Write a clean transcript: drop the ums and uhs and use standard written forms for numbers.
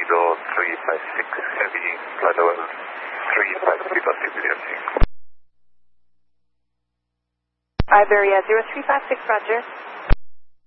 0356 heavy, flight level 353.0. Iberia 0356, roger.